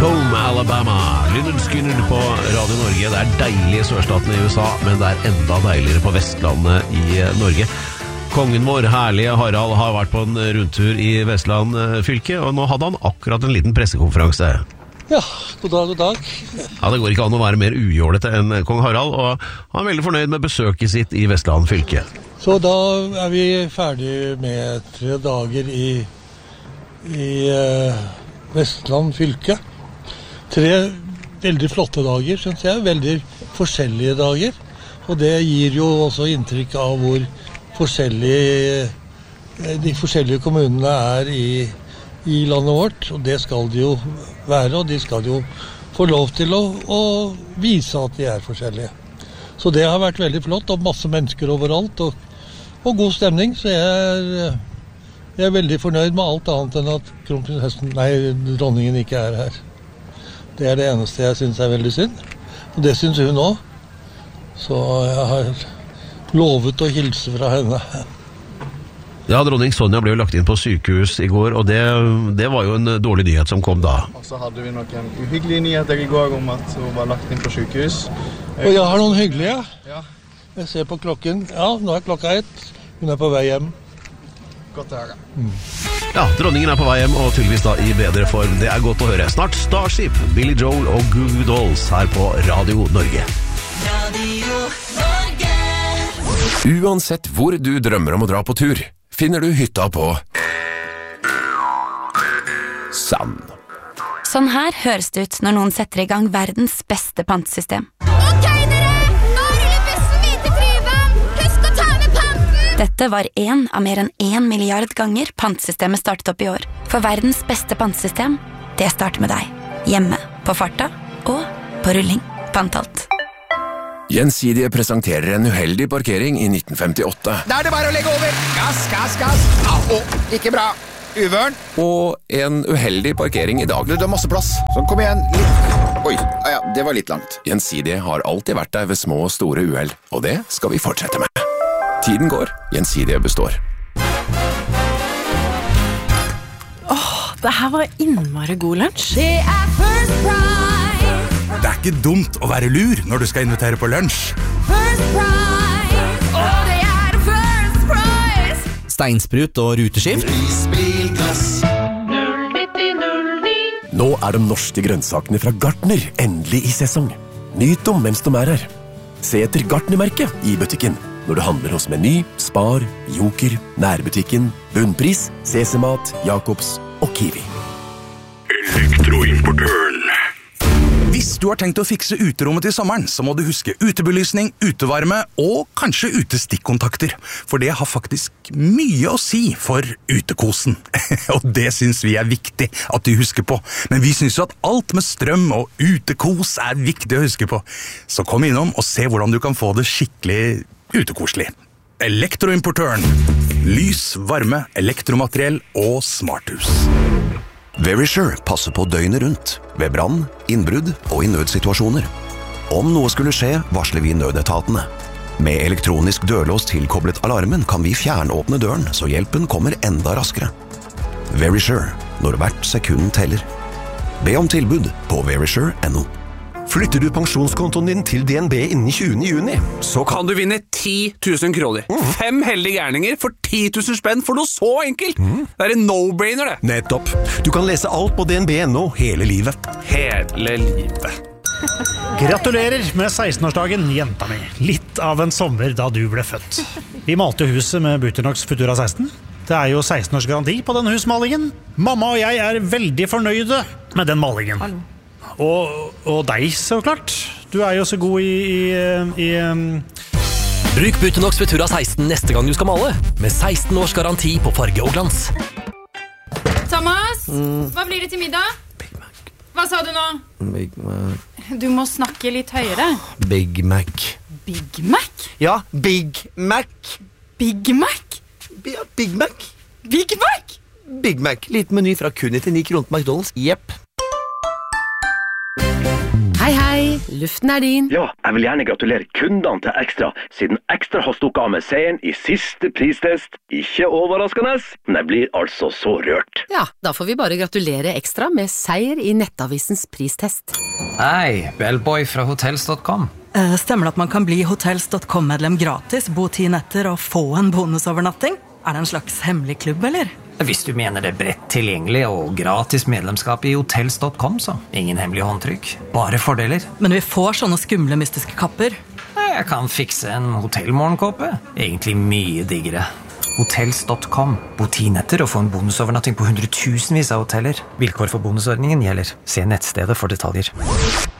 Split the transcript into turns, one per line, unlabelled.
Home, Alabama. Lynyrd Skynyrd på Radio Norge. Det deilige sørstaten i USA, men det enda deiligere på Vestlandet i Norge. Kongen vår, herlige Harald, har vært på en rundtur i Vestland fylke, og nå hadde han akkurat en liten pressekonferanse.
Ja, god dag, god dag.
Ja, det går ikke an å være mer ujålete enn kong Harald, og han veldig fornøyd med besøket sitt i Vestland fylke.
Så da vi ferdig med 3 dager i Vestland fylke. 3 veldig flotte dager, synes jeg. Veldig forskjellige dager. Og det gir jo også inntrykk av hvor forskjellige de forskjellige kommunene i landet vårt. Og det skal de jo være, og de skal jo få lov til å vise at de forskjellige. Så det har vært veldig flott, og masse mennesker overalt, og god stemning. Så jeg veldig fornøyd med alt annet enn at dronningen ikke her. Det det eneste jeg synes veldig synd, og det synes hun også. Så jeg har lovet å hilse fra henne.
Ja, dronning Sonja ble jo lagt inn på sykehus i går, og det var jo en dårlig nyhet som kom da.
Og så hadde vi noen uhyggelige nyheter i går om at hun var lagt inn på sykehus.
Og jeg har noen hyggelige.
Ja.
Jeg ser på klokken. Ja, nå klokka 1. Hun på vei hjem.
Godt å høre.
Ja, dronningen på vei hjem, og tydeligvis da i bedre form. Det godt å høre. Snart Starship, Billy Joel og Goo Goo Dolls her på Radio Norge.
Radio Norge.
Uansett hvor du drømmer om å dra på tur, finner du hytta på Sand.
Sånn her høres det ut når noen setter i gang verdens beste pantesystem.
Ok, dere! Nå ruller bussen hvite tryven! Husk å ta med panten!
Dette var en av mer enn 1 milliard ganger pantesystemet startet opp i år. For verdens beste pantesystem, det starter med deg. Hjemme, på farta og på rulling. Pantalt.
Gjensidige presenterer en uheldig parkering i 1958.
Da det bare å legge over. Gass, gass, gass. Au, ikke bra. Uvørn.
Og en uheldig parkering i dag.
Det masse plass. Sånn, kom igjen. Oi, ja, det var litt langt.
Gjensidige har alltid vært der ved små og store uheld, og det skal vi fortsette med. Tiden går, Gjensidige består.
Det her var innmari god lunsj.
Det First Price.
Det ikke dumt å være lur når du skal invitere på lunsj.
First Price. Og det First Price.
Steinsprut og ruteskift.
Prisbilglass. 09009.
Nå de norske grønnsakene fra Gartner endelig i sesong. Nyt dem mens de her. Se etter Gartner-merket i butikken. Når du handler hos Meny, Spar, Joker, Nærbutikken, Bunnpris, CC-mat, Jacobs og Kiwi.
Elektroimportøren. Hvis du har tenkt å fikse uterommet til sommeren, så må du huske utebelysning, utevarme og kanskje utestikkontakter. For det har faktisk mye å si for utekosen. Og det synes vi viktig at du husker på. Men vi synes jo at alt med strøm og utekos viktig å huske på. Så kom innom og se hvordan du kan få det skikkelig utekoselig. Elektroimportøren. Lys, varme, elektromateriell og smarthus.
Verisure passer på døgnet rundt, ved brann, innbrudd og i nødsituasjoner. Om noe skulle skje, varsler vi nødetatene. Med elektronisk dørlås tilkoblet alarmen kan vi fjernåpne døren, så hjelpen kommer enda raskere. Verisure, når hvert sekund teller. Be om tilbud på verisure.no.
Flytter du pensjonskontoen din til DNB innen 20. juni,
så kan du vinne 10 000 kroner. 5 heldige gærninger for 10 000 spenn for noe så enkelt. Det en no-brainer, det.
Nettopp. Du kan lese alt på DNB.no hele livet.
Hele livet.
Gratulerer med 16-årsdagen, jenta mi. Litt av en sommer da du ble født. Vi malte huset med Buternox Futura 16. Det jo 16 års garanti på denne husmalingen. Mamma og jeg veldig fornøyde med den malingen.
Hallo.
Og deg, så klart. Du jo så god i
Bruk Buternox Futura 16 neste gang du skal male, med 16 års garanti på farge og glans.
Thomas, hva blir det til middag?
Big Mac.
Hva sa du nå?
Big Mac.
Du må snakke litt høyere.
Big Mac.
Big Mac?
Ja, Big Mac.
Big Mac?
Ja, Big Mac.
Big Mac?
Big Mac. Litt meny fra kun 99 kroner på McDonald's. Jepp.
Hei, luften din.
Ja, jeg vil gjerne gratulere kundene til Ekstra, siden Ekstra har stukket av med seieren i siste pristest. Ikke overraskende, men jeg blir altså så rørt.
Ja, da får vi bare gratulere Ekstra med seier i Nettavisens pristest.
Hei, Bellboy fra Hotels.com.
Stemmer det at man kan bli Hotels.com-medlem gratis, bo 10 netter og få en bonusovernatting? Det en slags hemmelig klubb, eller?
Hvis du mener det bredt tilgjengelig og gratis medlemskap i Hotels.com, så ingen hemmelig håndtrykk, bare fordeler.
Men vi får sånne skumle mystiske kapper.
Jeg kan fikse en hotellmorgenkåpe. Egentlig mye diggere. Hotels.com. Bo 10 netter og få en bonusovernatting på 100 000 av hoteller. Vilkår for bonusordningen gjelder. Se nettstedet for detaljer.